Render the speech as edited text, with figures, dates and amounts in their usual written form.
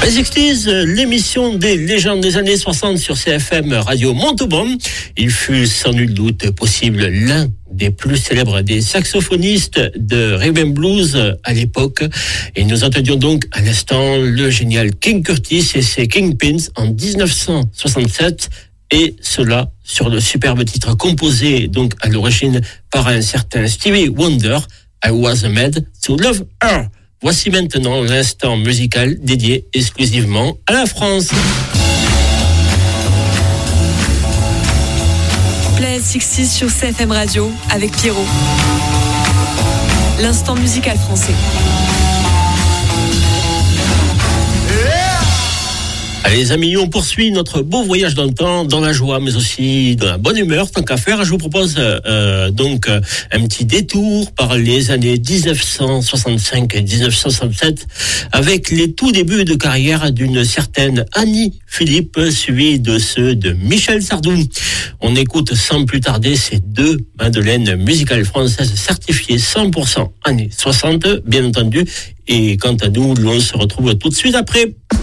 Les 60s, l'émission des légendes des années 60 sur CFM Radio Montauban. Il fut sans nul doute possible l'un des plus célèbres des saxophonistes de rhythm and blues à l'époque. Et nous entendions donc à l'instant le génial King Curtis et ses Kingpins en 1967. Et cela sur le superbe titre composé donc à l'origine par un certain Stevie Wonder, I Was Made to Love Her. Voici maintenant l'instant musical dédié exclusivement à la France. Play 60 sur CFM Radio avec Pierrot. L'instant musical français. Allez les amis, on poursuit notre beau voyage dans le temps, dans la joie, mais aussi dans la bonne humeur, tant qu'à faire. Je vous propose donc un petit détour par les années 1965 et 1967, avec les tout débuts de carrière d'une certaine Annie Philippe, suivie de ceux de Michel Sardou. On écoute sans plus tarder ces deux madeleines musicales françaises certifiées 100% années 60, bien entendu. Et quant à nous, l'on se retrouve tout de suite après.